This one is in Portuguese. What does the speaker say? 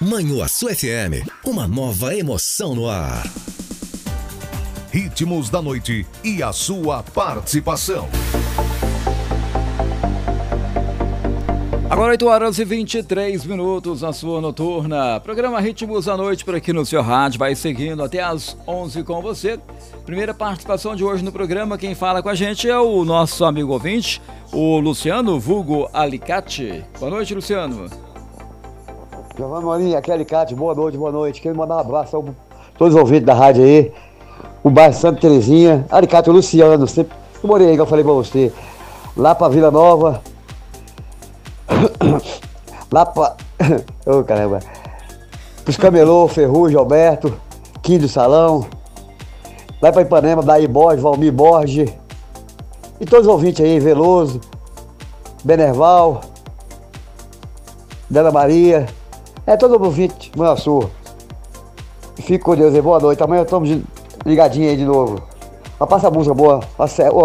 Manhuaçu FM, uma nova emoção no ar. Ritmos da noite e a sua participação. Agora 8h23 na sua noturna. Programa Ritmos da Noite por aqui no seu rádio. Vai seguindo até às 11 com você. Primeira participação de hoje no programa. Quem fala com a gente é o nosso amigo ouvinte, o Luciano, vulgo Alicate. Boa noite, Luciano. Giovanni Morinha, aqui é Alicate. Boa noite. Quero mandar um abraço a todos os ouvintes da rádio aí. O bairro Santa Terezinha. Alicate, o Luciano. Sempre morei aí, que eu falei pra você. Lá pra Vila Nova. Lá pra... Ô, caramba. Pros Camelô, Ferrugem, Alberto, Kim do Salão. Lá pra Ipanema, Daí Borges, Valmir Borges. E todos os ouvintes aí, Veloso, Benerval, Dana Maria. É todo ouvinte, Manhuaçu. Fique com Deus aí, boa noite. Amanhã estamos ligadinhos aí de novo. Mas passa a música boa.